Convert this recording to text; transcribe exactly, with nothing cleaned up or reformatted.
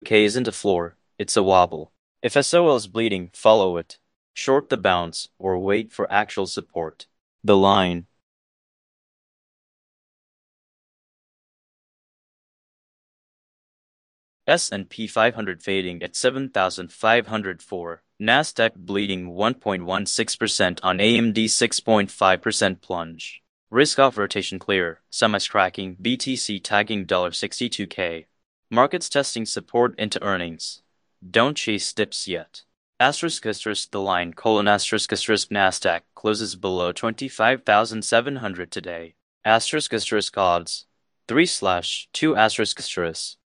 K isn't a floor, it's a wobble. If S O L is bleeding, follow it. Short the bounce, or wait for actual support. The line. S and P five hundred fading at seven thousand five hundred four. Nasdaq bleeding one point one six percent on A M D six point five percent plunge. Risk off rotation clear. Semis cracking. B T C tagging sixty-two K. Markets testing support into earnings. Don't chase dips yet. Asterisk asterisk the line colon asterisk asterisk Nasdaq closes below twenty-five thousand seven hundred today. Asterisk asterisk odds. three slash two asterisk asterisk.